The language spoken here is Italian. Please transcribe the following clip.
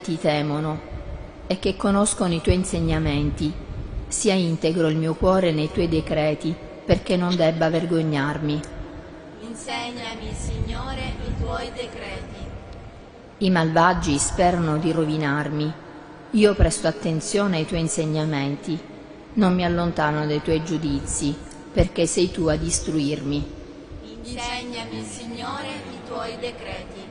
ti temono e che conoscono i tuoi insegnamenti. Sia integro il mio cuore nei tuoi decreti, perché non debba vergognarmi. Insegnami, Signore, i tuoi decreti. I malvagi sperano di rovinarmi. Io presto attenzione ai tuoi insegnamenti. Non mi allontano dai tuoi giudizi, perché sei tu a istruirmi. Insegnami, Signore, i tuoi decreti.